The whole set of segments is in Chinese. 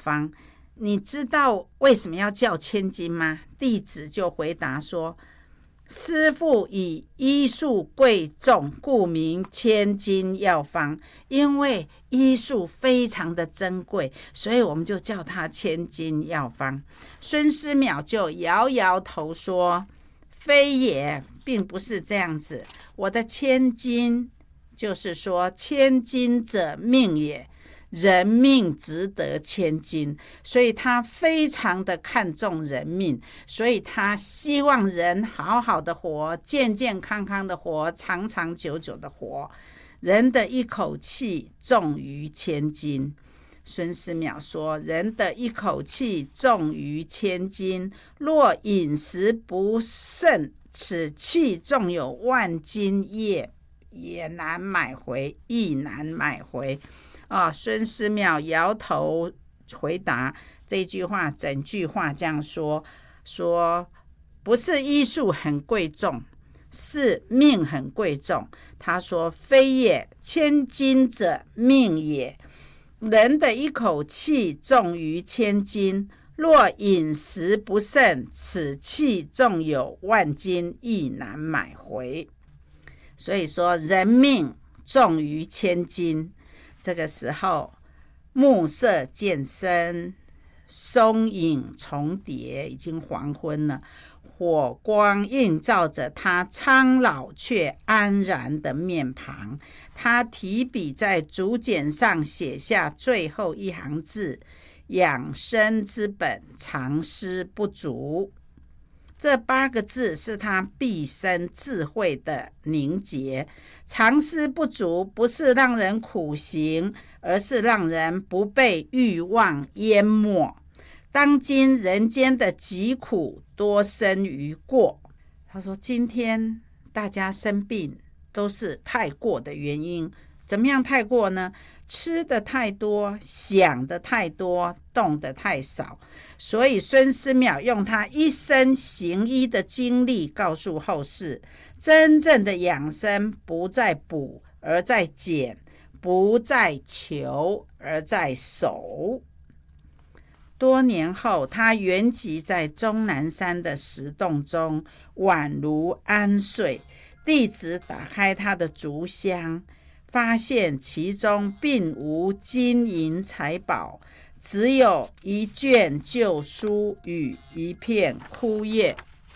方。你知道为什么要叫千金吗？弟子就回答说，师父以医术贵重，故名千金药方。因为医术非常的珍贵，所以我们就叫它千金药方。孙思邈就摇摇头说，非也，并不是这样子。我的千金就是说，千金者命也，人命值得千金，所以他非常的看重人命，所以他希望人好好的活，健健康康的活，长长久久的活。人的一口气重于千金。孙思邈说，人的一口气重于千金，若饮食不慎，此气纵有万金也难买回，亦难买回。孙思邈摇头回答这句话，整句话这样说不是医术很贵重，是命很贵重。他说，非也，千金者命也，人的一口气重于千金，若饮食不慎，此气纵有万金，亦难买回。所以说，人命重于千金。这个时候，暮色渐深，松影重叠，已经黄昏了。火光映照着他苍老却安然的面庞。他提笔在竹简上写下最后一行字：养生之本，常思不足。这8个字是他毕生智慧的凝结。常思不足不是让人苦行，而是让人不被欲望淹没。当今人间的疾苦多生于过。他说，今天大家生病都是太过的原因。怎么样太过呢？吃的太多，想的太多，动的太少。所以孙思邈用他一生行医的经历告诉后世，真正的养生不在补而在减，不在求而在守。多年后，他圆寂在终南山的石洞中，宛如安睡。弟子打开他的竹箱，发现其中并无金银财宝，只有一卷旧书与一片枯叶。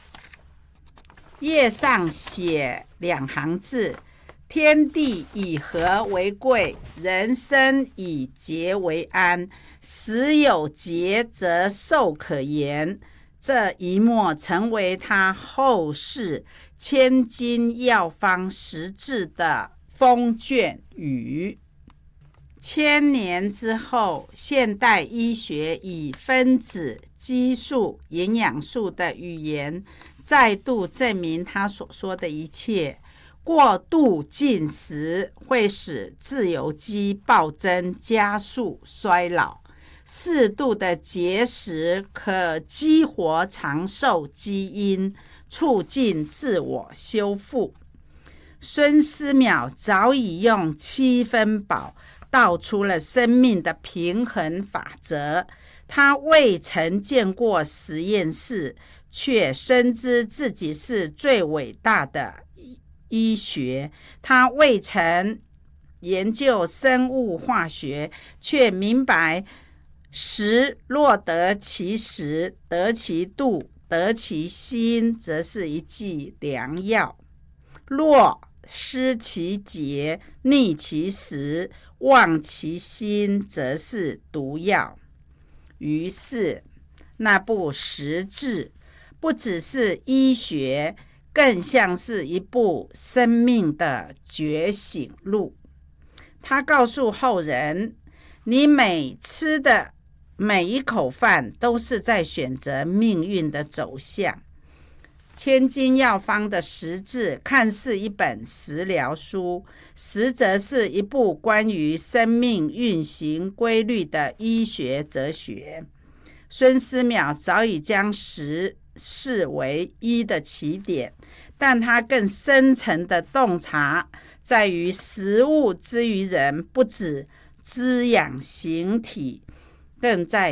叶上写2行字：天地以和为贵，人生以节为安。时有节则寿可延。这一墨成为他后世千金药方实质的封卷语。1000年之后，现代医学以分子、激素、营养素的语言再度证明他所说的一切。过度进食会使自由基暴增，加速衰老。适度的节食可激活长寿基因，促进自我修复。孙思邈早已用7分饱道出了生命的平衡法则。他未曾见过实验室，却深知自己是最伟大的医学。他未曾研究生物化学，却明白食若得其时，得其度，得其心，则是一剂良药；若失其节，逆其时，忘其心，则是毒药。于是那部实志不只是医学，更像是一部生命的觉醒录。他告诉后人，你每吃的每一口饭都是在选择命运的走向。千金药方的实质看似一本食疗书，实则是一部关于生命运行规律的医学哲学。孙思邈早已将食视为医的起点，但他更深层的洞察在于食物之于人，不止滋养形体，更在